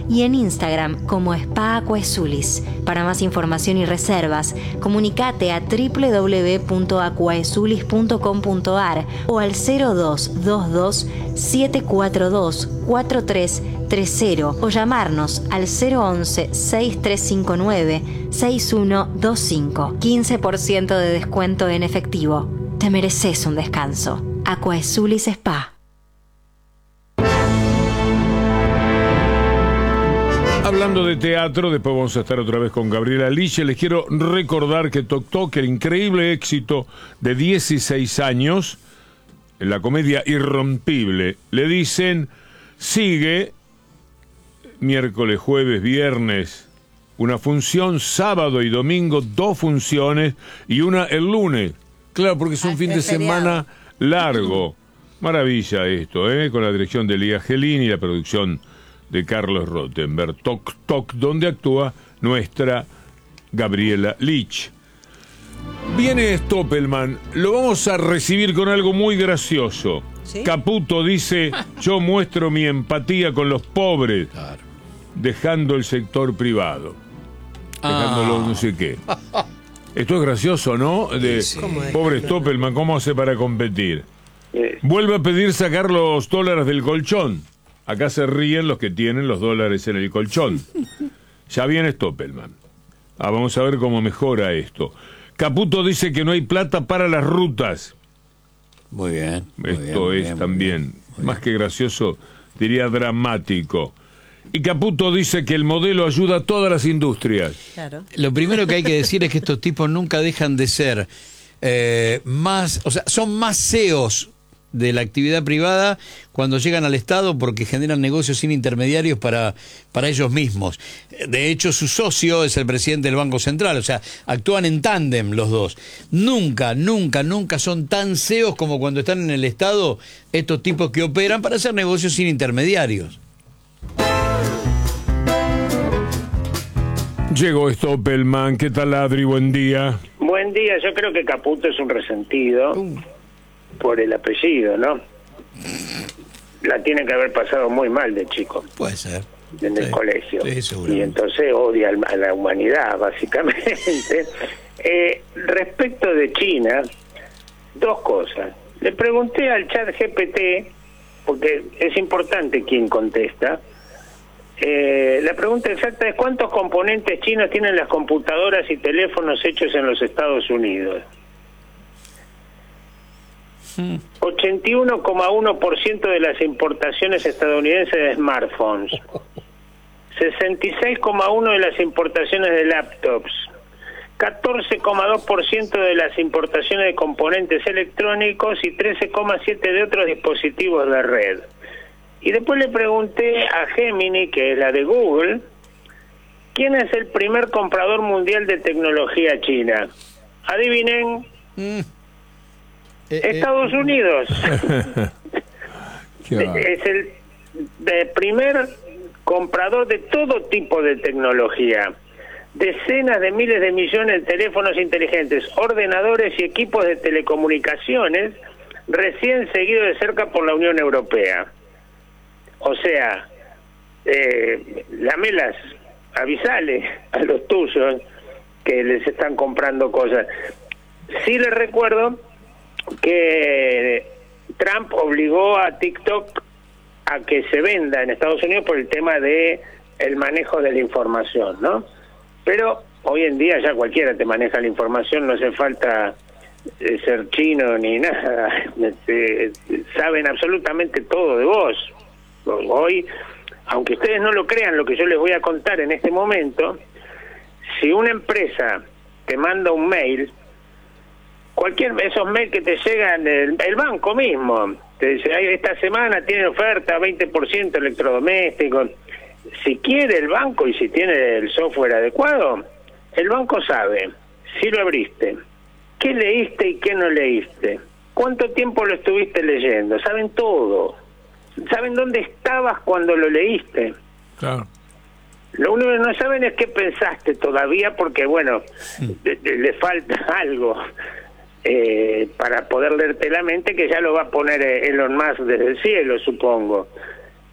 y en Instagram como Spa Aquaesulis. Para más información y reservas, comunicate a www.aquaesulis.com.ar o al 0222 742 4330 o llamarnos al 011 6359 6125. 15% de descuento en efectivo. Te mereces un descanso. Aquaesulis Spa. Hablando de teatro, después vamos a estar otra vez con Gabriela Lich. Les quiero recordar que Toc Toc, el increíble éxito de 16 años, en la comedia Irrompible, le dicen, sigue miércoles, jueves, viernes, una función, sábado y domingo, 2 funciones y una el lunes. Claro, porque es un fin de semana largo. Maravilla esto, con la dirección de Lía Gelini y la producción de Carlos Rottenberg. Toc Toc, donde actúa nuestra Gabriela Lich. Viene Stoppelman, lo vamos a recibir con algo muy gracioso. ¿Sí? Caputo dice, yo muestro mi empatía con los pobres, claro, dejando el sector privado, dejándolo no sé qué. Esto es gracioso, ¿no? De sí. Pobre Stoppelman, ¿cómo hace para competir? Vuelve a pedir sacar los dólares del colchón. Acá se ríen los que tienen los dólares en el colchón. Ya viene Stoppelman. Vamos a ver cómo mejora esto. Caputo dice que no hay plata para las rutas. Muy bien. Esto es también, más que gracioso, diría dramático. Y Caputo dice que el modelo ayuda a todas las industrias. Claro. Lo primero que hay que decir es que estos tipos nunca dejan de ser más, o sea, son más CEOs de la actividad privada cuando llegan al Estado, porque generan negocios sin intermediarios para ellos mismos. De hecho, su socio es el presidente del Banco Central, o sea, actúan en tándem los dos. Nunca son tan CEOs como cuando están en el Estado estos tipos que operan para hacer negocios sin intermediarios. Llegó Stoppelman. ¿Qué tal, Adri? Buen día. Buen día. Yo creo que Caputo es un resentido por el apellido, ¿no? La tiene que haber pasado muy mal de chico. Puede ser. En el colegio. Sí, y entonces odia a la humanidad, básicamente. Respecto de China, 2 cosas. Le pregunté al chat GPT, porque es importante quién contesta. La pregunta exacta es: ¿cuántos componentes chinos tienen las computadoras y teléfonos hechos en los Estados Unidos? 81,1% de las importaciones estadounidenses de smartphones, 66,1% de las importaciones de laptops, 14,2% de las importaciones de componentes electrónicos y 13,7% de otros dispositivos de red. Y después le pregunté a Gemini, que es la de Google, ¿quién es el primer comprador mundial de tecnología china? Adivinen. Estados Unidos. Es el primer comprador de todo tipo de tecnología. Decenas de miles de millones de teléfonos inteligentes, ordenadores y equipos de telecomunicaciones, recién seguido de cerca por la Unión Europea. O sea, lamelas, avisale a los tuyos que les están comprando cosas. Sí les recuerdo que Trump obligó a TikTok a que se venda en Estados Unidos por el tema de el manejo de la información, ¿no? Pero hoy en día ya cualquiera te maneja la información, no hace falta ser chino ni nada. Saben absolutamente todo de vos. Hoy, aunque ustedes no lo crean, lo que yo les voy a contar en este momento, si una empresa te manda un mail, esos mails que te llegan, el banco mismo, te dice, esta semana tiene oferta 20% electrodomésticos. Si quiere el banco y si tiene el software adecuado, el banco sabe si lo abriste, qué leíste y qué no leíste, cuánto tiempo lo estuviste leyendo, saben todo. Saben dónde estabas cuando lo leíste. Claro. Lo único que no saben es qué pensaste todavía, porque bueno, le falta algo para poder leerte la mente, que ya lo va a poner Elon Musk desde el cielo, supongo.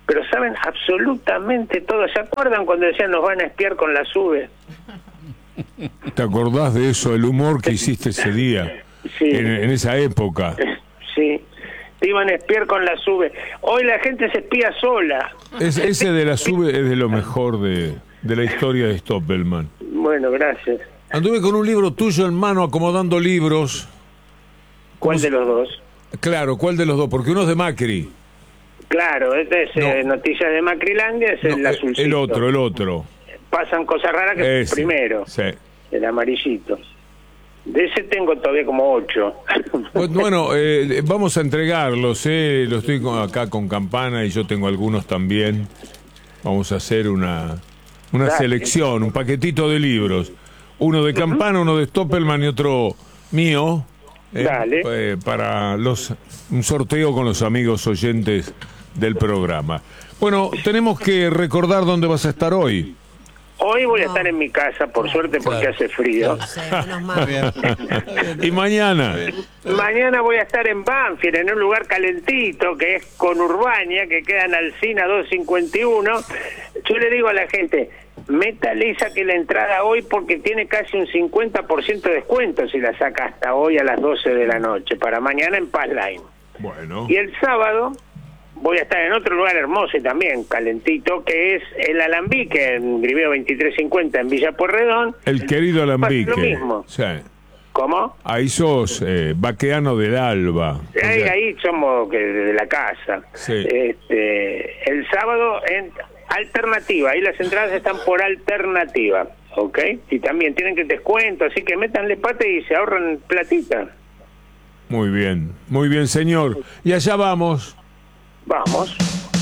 pero saben absolutamente todo. ¿Se acuerdan cuando decían nos van a espiar con la SUBE? ¿Te acordás de eso, el humor que hiciste ese día? Sí. En esa época. Sí, te iban a espiar con la SUBE. Hoy la gente se espía sola. Ese de la SUBE es de lo mejor de la historia de Stoppelman. Bueno, gracias. Anduve con un libro tuyo en mano acomodando libros. ¿Cuál de los dos? Claro, ¿cuál de los dos? Porque uno es de Macri. Claro, este es Noticias de Macrilandia, es el azulcito. El otro. Pasan cosas raras que es el primero, sí. El amarillito. De ese tengo todavía como 8. Bueno, vamos a entregarlos, lo estoy acá con Campana y yo tengo algunos también. Vamos a hacer una selección, un paquetito de libros. Uno de Campana, uno de Stoppelman y otro mío. Dale. Para un sorteo con los amigos oyentes del programa. Bueno, tenemos que recordar dónde vas a estar hoy. Hoy voy a estar en mi casa, por suerte, porque hace frío. Sí, menos mal. Y mañana. Mañana voy a estar en Banfield, en un lugar calentito, que es Conurbania, que queda en Alsina 251. Yo le digo a la gente, métale y saque la entrada hoy porque tiene casi un 50% de descuento si la saca hasta hoy a las 12 de la noche, para mañana en Paz Line. Bueno. Y el sábado voy a estar en otro lugar hermoso y también calentito, que es el Alambique, en Griveo 2350, en Villa Pueyrredón. El querido Alambique. Lo mismo. Sí. ¿Cómo? Ahí sos vaqueano del Alba. Ahí somos de la casa. Sí. El sábado en Alternativa, ahí las entradas están por Alternativa, ¿ok? Y también tienen que descuento, así que métanle pata y se ahorran platita. Muy bien, señor. Y allá vamos. Vamos.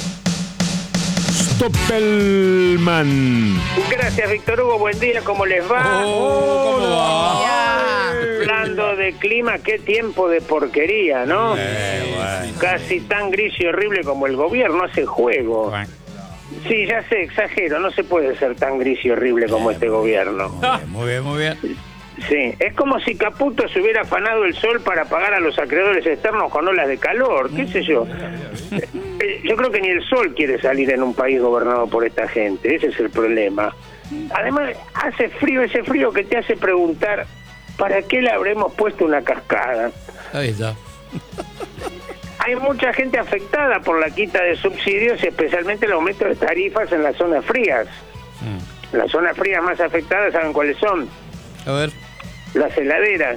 Stoppelman. Gracias, Víctor Hugo, buen día, ¿cómo les va? ¿Cómo va? Hablando de clima, qué tiempo de porquería, ¿no? Bueno. Casi tan gris y horrible como el gobierno hace juego. Bueno. Sí, ya sé, exagero, no se puede ser tan gris y horrible como este gobierno. Muy bien. Sí, es como si Caputo se hubiera afanado el sol para pagar a los acreedores externos con olas de calor, qué sé yo. Yo creo que ni el sol quiere salir en un país gobernado por esta gente, ese es el problema. Además, hace frío, ese frío que te hace preguntar, ¿para qué le habremos puesto una cascada? Ahí está. Hay mucha gente afectada por la quita de subsidios y especialmente el aumento de tarifas en las zonas frías. Las zonas frías más afectadas, ¿saben cuáles son? A ver. Las heladeras.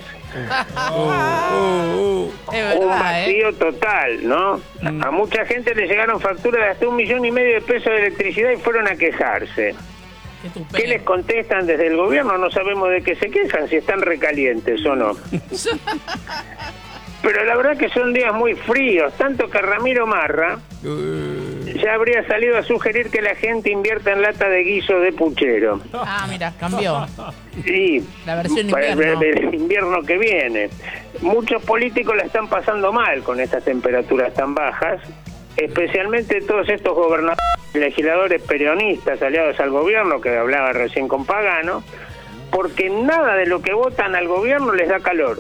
Es Un verdad, vacío total, ¿no? A mucha gente le llegaron facturas de hasta 1,5 millones de pesos de electricidad y fueron a quejarse. Qué tupé. ¿Qué les contestan desde el gobierno? No sabemos de qué se quejan, si están recalientes o no. Pero la verdad que son días muy fríos, tanto que Ramiro Marra ya habría salido a sugerir que la gente invierta en lata de guiso de puchero. Ah, mira, cambió. Sí, La versión para invierno. el invierno que viene. Muchos políticos la están pasando mal con estas temperaturas tan bajas, especialmente todos estos gobernadores, legisladores peronistas aliados al gobierno, que hablaba recién con Pagano, porque nada de lo que votan al gobierno les da calor.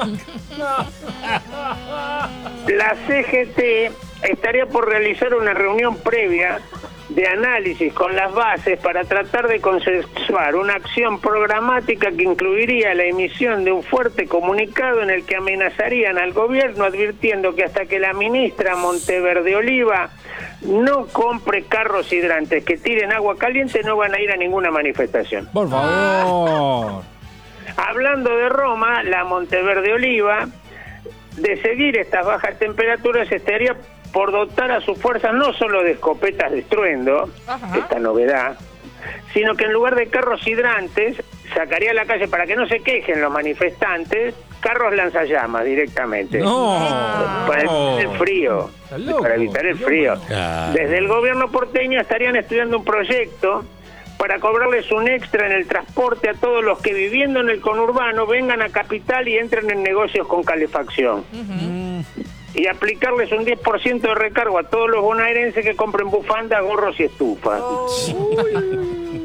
La CGT estaría por realizar una reunión previa de análisis con las bases para tratar de consensuar una acción programática que incluiría la emisión de un fuerte comunicado en el que amenazarían al gobierno advirtiendo que hasta que la ministra Monteverde Oliva no compre carros hidrantes que tiren agua caliente no van a ir a ninguna manifestación. Por favor. Hablando de Roma, la Monteverde Oliva, de seguir estas bajas temperaturas, estaría por dotar a sus fuerzas no solo de escopetas de estruendo, esta novedad, sino que en lugar de carros hidrantes, sacaría a la calle, para que no se quejen los manifestantes, carros lanzallamas directamente. Para evitar el frío. Para evitar el frío. Desde el gobierno porteño estarían estudiando un proyecto para cobrarles un extra en el transporte a todos los que viviendo en el conurbano vengan a Capital y entren en negocios con calefacción. Y aplicarles un 10% de recargo a todos los bonaerenses que compren bufandas, gorros y estufas. El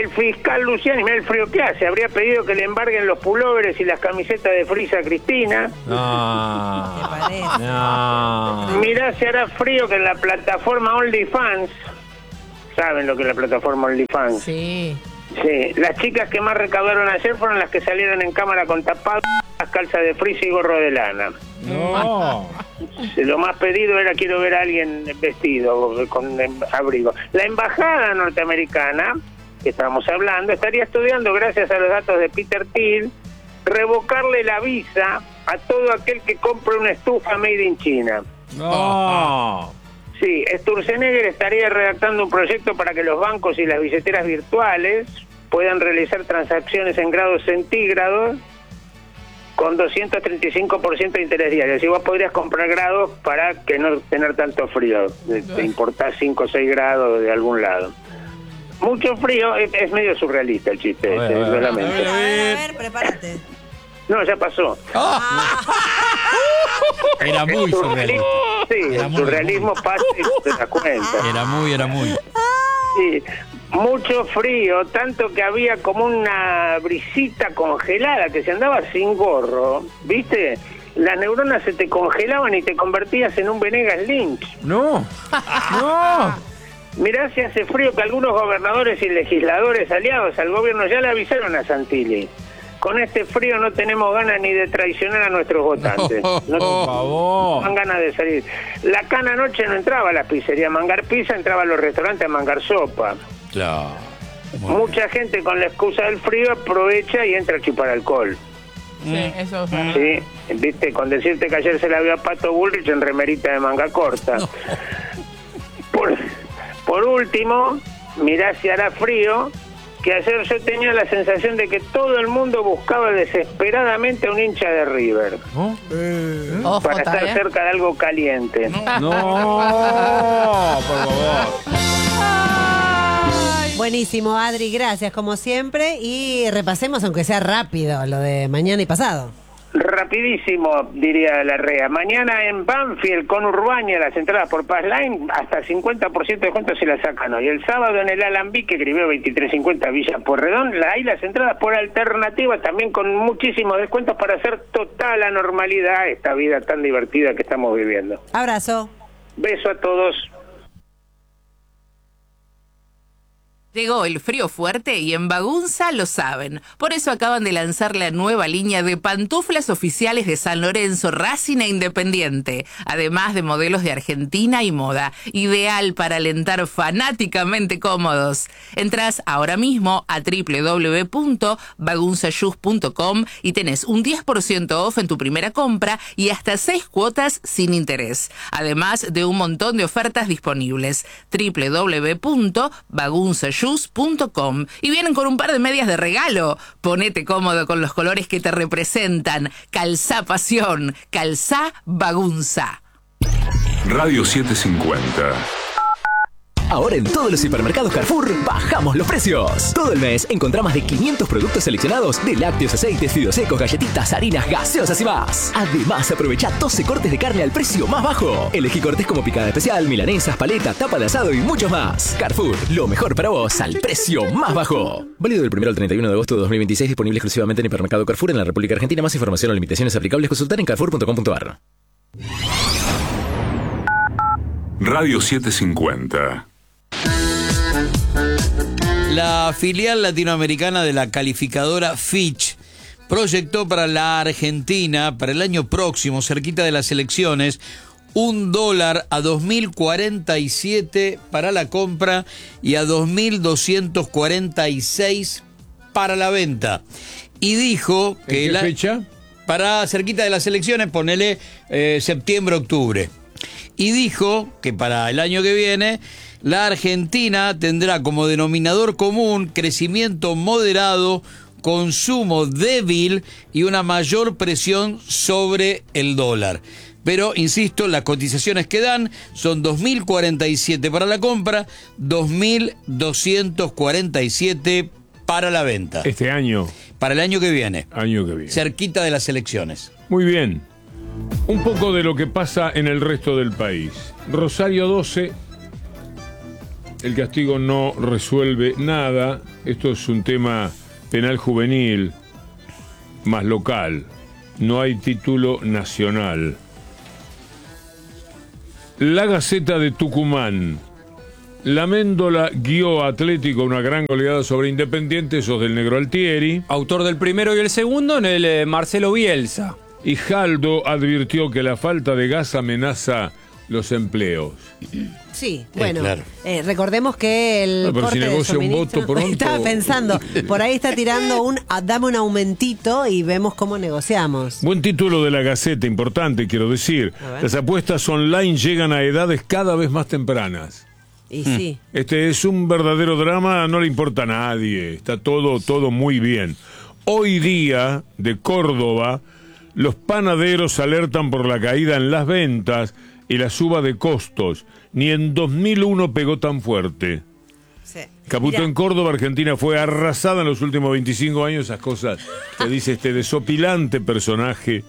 el fiscal Luciani, mira el frío que hace, habría pedido que le embarguen los pulóveres y las camisetas de Frisa a Cristina. No. ¿Te parece? No. Mirá si hará frío que en la plataforma OnlyFans, ¿saben lo que es la plataforma OnlyFans? Sí. Sí, las chicas que más recaudaron ayer fueron las que salieron en cámara con tapados, calzas de frisa y gorro de lana. No. Lo más pedido era quiero ver a alguien vestido con abrigo. La embajada norteamericana, que estamos hablando, estaría estudiando, gracias a los datos de Peter Thiel, revocarle la visa a todo aquel que compre una estufa made in China. No. Sí, Sturzenegger estaría redactando un proyecto para que los bancos y las billeteras virtuales puedan realizar transacciones en grados centígrados con 235% de interés diario. Así vos podrías comprar grados para que no tener tanto frío, te importar 5 o 6 grados de algún lado. Mucho frío, es medio surrealista el chiste, A ver, lo lamento. A ver, prepárate. No, ya pasó. Era muy surrealista. Sí, Era el muy, surrealismo pasa y no te das cuenta. Era muy. Sí, mucho frío, tanto que había como una brisita congelada que se andaba sin gorro, ¿viste? Las neuronas se te congelaban y te convertías en un Venegas Lynch. No. No. Mirá si hace frío que algunos gobernadores y legisladores aliados al gobierno ya le avisaron a Santilli. Con este frío no tenemos ganas ni de traicionar a nuestros votantes. No, No Por favor. dan ganas de salir. La cana anoche no entraba a la pizzería a mangar pizza, entraba a los restaurantes a mangar sopa. Claro. Mucha gente con la excusa del frío aprovecha y entra a chupar alcohol. Sí, eso es verdad. ¿Sí? ¿Viste? Con decirte que ayer se la vio a Pato Bullrich en remerita de manga corta. Por último, mirá si hará frío, que ayer yo tenía la sensación de que todo el mundo buscaba desesperadamente a un hincha de River Ojo, para está estar bien. cerca de algo caliente. No. Por favor. Buenísimo, Adri, gracias como siempre. Y repasemos, aunque sea rápido, lo de mañana y pasado. Rapidísimo, diría Larrea. Mañana en Banfield con Urbania, las entradas por Passline, hasta 50% de descuento se la sacan hoy. El sábado en el Alambí, que escribió 2350 Villa Pueyrredón, hay las entradas por alternativa, también con muchísimos descuentos para hacer total anormalidad esta vida tan divertida que estamos viviendo. Abrazo. Beso a todos. Llegó el frío fuerte y en Bagunza lo saben. Por eso acaban de lanzar la nueva línea de pantuflas oficiales de San Lorenzo, Racing e Independiente. Además de modelos de Argentina y moda. Ideal para alentar fanáticamente cómodos. Entrás ahora mismo a www.bagunzashoes.com y tenés un 10% off en tu primera compra y hasta 6 cuotas sin interés. Además de un montón de ofertas disponibles. www.bagunzashoes.com y vienen con un par de medias de regalo. Ponete cómodo con los colores que te representan. Calzá pasión, calzá bagunza. Radio 750. Ahora en todos los supermercados Carrefour bajamos los precios. Todo el mes encontrá más de 500 productos seleccionados de lácteos, aceites, fideos secos, galletitas, harinas, gaseosas y más. Además, aprovecha 12 cortes de carne al precio más bajo. Elegí cortes como picada especial, milanesas, paleta, tapa de asado y muchos más. Carrefour, lo mejor para vos al precio más bajo. Válido del 1 al 31 de agosto de 2026, disponible exclusivamente en hipermercado Carrefour en la República Argentina. Más información o limitaciones aplicables consultar en carrefour.com.ar. Radio 750. La filial latinoamericana de la calificadora Fitch proyectó para la Argentina, para el año próximo, cerquita de las elecciones, $1 a 2.047 para la compra y a 2.246 para la venta. Y dijo que ¿En qué fecha? para cerquita de las elecciones, ponele septiembre, octubre. Y dijo que para el año que viene la Argentina tendrá como denominador común crecimiento moderado, consumo débil y una mayor presión sobre el dólar. Pero, insisto, las cotizaciones que dan son 2.047 para la compra, 2.247 para la venta. Este año. Para el año que viene. Año que viene. Cerquita de las elecciones. Muy bien. Un poco de lo que pasa en el resto del país. Rosario 12 El castigo no resuelve nada. Esto es un tema penal juvenil, más local. No hay título nacional. La Gaceta de Tucumán. La Méndola guió a Atlético una gran goleada sobre Independiente, esos del Negro Altieri. Autor del primero y el segundo en el Marcelo Bielsa. Y Jaldo advirtió que la falta de gas amenaza los empleos. Sí, bueno, claro. Recordemos que el pero corte si de negocia un suministro- voto pronto. Estaba pensando, por ahí está tirando dame un aumentito y vemos cómo negociamos. Buen título de la Gaceta, importante, quiero decir. A ver. Las apuestas online llegan a edades cada vez más tempranas. Y sí. Este es un verdadero drama, no le importa a nadie, está todo muy bien. Hoy día, de Córdoba, los panaderos alertan por la caída en las ventas y la suba de costos. Ni en 2001 pegó tan fuerte. Sí. Caputo Mirá. en Córdoba, Argentina fue arrasada en los últimos 25 años, esas cosas que dice este desopilante personaje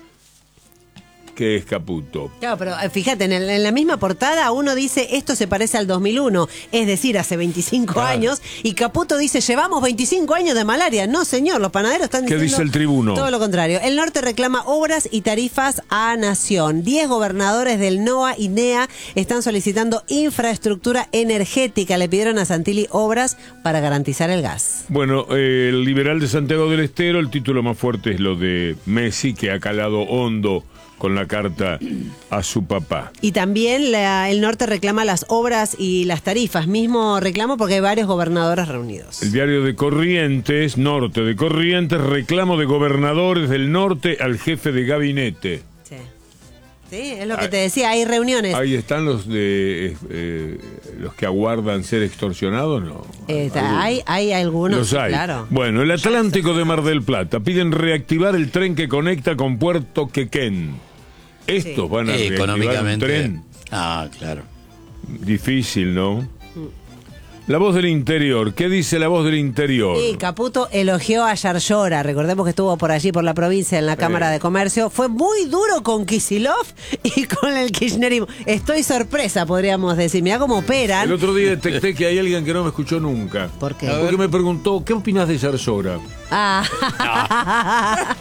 que es Caputo. Claro, pero fíjate, en la misma portada uno dice esto se parece al 2001, es decir, hace 25 años, y Caputo dice llevamos 25 años de malaria. No, señor, los panaderos están ¿Qué diciendo dice el Tribuno? todo lo contrario. El norte reclama obras y tarifas a Nación. 10 gobernadores del NOA y NEA están solicitando infraestructura energética. Le pidieron a Santilli obras para garantizar el gas. Bueno, el liberal de Santiago del Estero, el título más fuerte es lo de Messi, que ha calado hondo con la carta a su papá. Y también el norte reclama las obras y las tarifas. Mismo reclamo porque hay varios gobernadores reunidos. El diario de Corrientes, norte de Corrientes, reclamo de gobernadores del norte al jefe de gabinete. Sí. Sí, es lo que te decía, hay reuniones. Ahí están los de los que aguardan ser extorsionados, ¿no? Hay algunos, Los hay. claro. Bueno, el Atlántico de Mar del Plata piden reactivar el tren que conecta con Puerto Quequén. Estos van a reactivar un Económicamente. tren. Ah, claro. Difícil, ¿no? La voz del interior. ¿Qué dice la voz del interior? Sí, Caputo elogió a Yarlora. Recordemos que estuvo por allí, por la provincia, en la Cámara de Comercio. Fue muy duro con Kicillof y con el kirchnerismo. Estoy sorpresa, podríamos decir. Mirá cómo operan. El otro día detecté que hay alguien que no me escuchó nunca. ¿Por qué? Porque me preguntó, ¿qué opinas de Yarlora? Ah.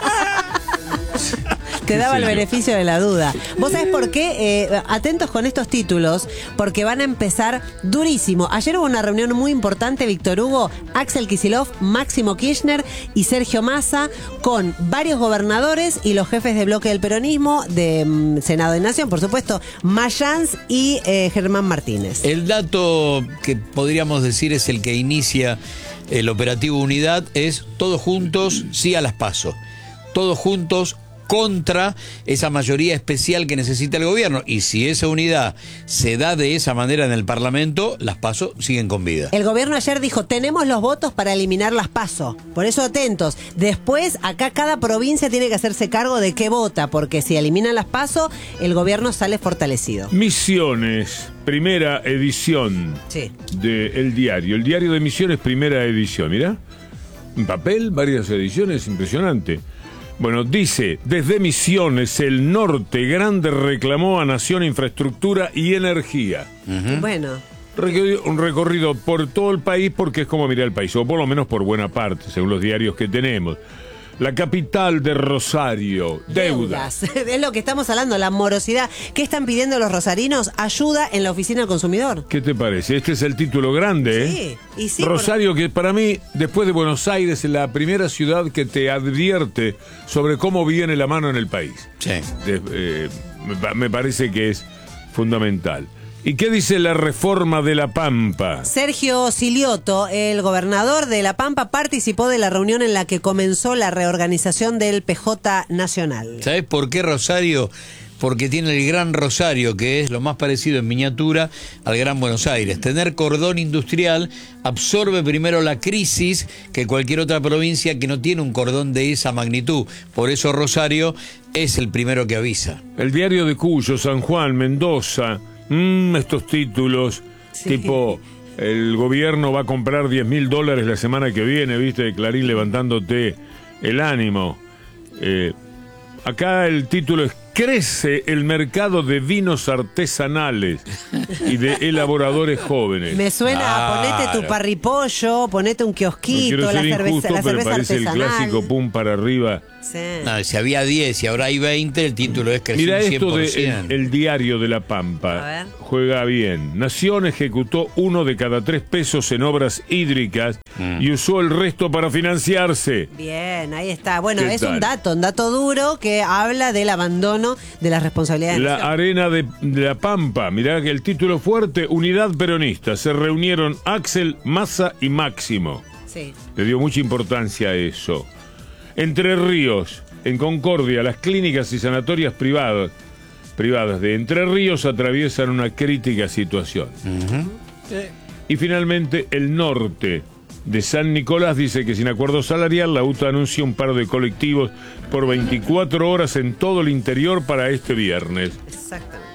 Te daba el beneficio de la duda. ¿Vos sabés por qué? Atentos con estos títulos, porque van a empezar durísimo. Ayer hubo una reunión muy importante, Víctor Hugo, Axel Kicillof, Máximo Kirchner y Sergio Massa, con varios gobernadores y los jefes de bloque del peronismo, de Senado de Nación, por supuesto, Mayans y Germán Martínez. El dato que podríamos decir es el que inicia el operativo Unidad es todos juntos, sí a las PASO. Todos juntos contra esa mayoría especial que necesita el gobierno. Y si esa unidad se da de esa manera en el Parlamento, las PASO siguen con vida. El gobierno ayer dijo, tenemos los votos para eliminar las PASO. Por eso atentos. Después, acá cada provincia tiene que hacerse cargo de qué vota, porque si eliminan las PASO, el gobierno sale fortalecido. Misiones, primera edición Sí. del diario. El diario de Misiones, primera edición. Mirá, en papel, varias ediciones, impresionante. Bueno, dice, desde Misiones, el norte grande reclamó a Nación infraestructura y energía. Bueno. Un recorrido por todo el país porque es como mirar el país, o por lo menos por buena parte, según los diarios que tenemos. La capital de Rosario, deudas. Es lo que estamos hablando, la morosidad. ¿Qué están pidiendo los rosarinos? Ayuda en la oficina del consumidor. ¿Qué te parece? Este es el título grande, ¿eh? Sí, y sí, Rosario, que para mí, después de Buenos Aires, es la primera ciudad que te advierte sobre cómo viene la mano en el país. Sí. Me parece que es fundamental. ¿Y qué dice la reforma de La Pampa? Sergio Silioto, el gobernador de La Pampa, participó de la reunión en la que comenzó la reorganización del PJ Nacional. ¿Sabés por qué Rosario? Porque tiene el Gran Rosario, que es lo más parecido en miniatura al Gran Buenos Aires. Tener cordón industrial absorbe primero la crisis que cualquier otra provincia que no tiene un cordón de esa magnitud. Por eso Rosario es el primero que avisa. El diario de Cuyo, San Juan, Mendoza, estos títulos, tipo, el gobierno va a comprar $10.000 la semana que viene, viste, Clarín levantándote el ánimo. Acá el título es Crece el mercado de vinos artesanales y de elaboradores jóvenes. Me suena a ponete tu parripollo, ponete un No kiosquito, quiero la ser cerveza, injusto, la pero cerveza parece el artesanal. clásico pum para arriba. Sí. No, si había 10 y ahora hay 20, el título es creció Mira un 100%. esto de el Diario de la A Pampa. ver. Juega bien. Nación ejecutó 1 de cada 3 pesos en obras hídricas y usó el resto para financiarse. Bien, ahí está. Bueno, ¿Qué es tal? un dato duro que habla del abandono de las responsabilidades. de La nación. arena de la Pampa. Mirá que el título fuerte, Unidad Peronista. Se reunieron Axel, Massa y Máximo. Sí. Le dio mucha importancia a eso. Entre Ríos, en Concordia, las clínicas y sanatorias privadas de Entre Ríos atraviesan una crítica situación. Y finalmente, el norte de San Nicolás dice que sin acuerdo salarial, la UTA anuncia un paro de colectivos por 24 horas en todo el interior para este viernes. Exactamente.